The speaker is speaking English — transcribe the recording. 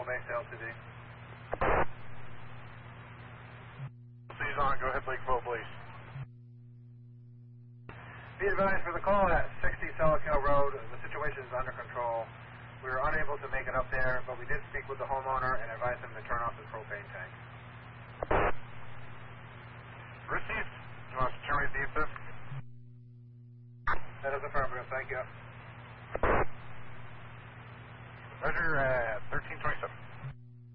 Base LTD. Please on, go ahead, Lakeville, please. Be advised for the call at 60 Sourkill Road, the situation is under control. We were unable to make it up there, but we did speak with the homeowner and advised him to turn off the propane tank. Received. You want us to terminate the assist? That is affirmative, thank you. Roger, 1327.